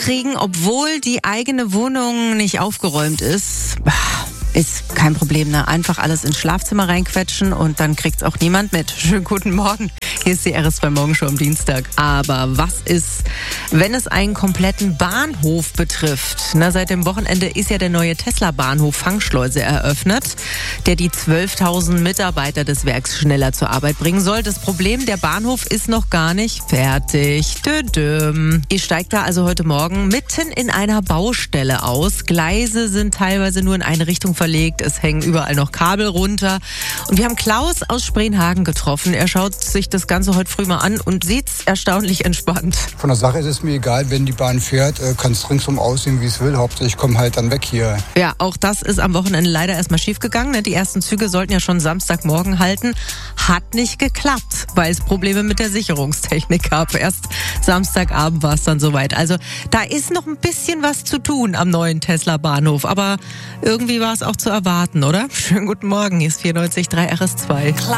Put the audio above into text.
kriegen, obwohl die eigene Wohnung nicht aufgeräumt ist. Ist kein Problem, ne? Einfach alles ins Schlafzimmer reinquetschen und dann kriegt's auch niemand mit. Schönen guten Morgen. Hier ist die RS2 Morgenshow am Dienstag. Aber was ist, wenn es einen kompletten Bahnhof betrifft? Na, seit dem Wochenende ist ja der neue Tesla-Bahnhof Fangschleuse eröffnet, der die 12.000 Mitarbeiter des Werks schneller zur Arbeit bringen soll. Das Problem, der Bahnhof ist noch gar nicht fertig. Ich steige da also heute Morgen mitten in einer Baustelle aus. Gleise sind teilweise nur in eine Richtung verlegt. Es hängen überall noch Kabel runter. Und wir haben Klaus aus Spreenhagen getroffen. Er schaut sich das Ganze heute früh mal an und sieht's erstaunlich entspannt. Von der Sache ist es mir egal, wenn die Bahn fährt, kann es ringsum aussehen, wie es will. Hauptsache ich komme halt dann weg hier. Ja, auch das ist am Wochenende leider erstmal schief gegangen. Die ersten Züge sollten ja schon Samstagmorgen halten. Hat nicht geklappt, weil es Probleme mit der Sicherungstechnik gab. Erst Samstagabend war es dann soweit. Also da ist noch ein bisschen was zu tun am neuen Tesla-Bahnhof. Aber irgendwie war es auch zu erwarten, oder? Schönen guten Morgen, hier ist 94.3 RS2.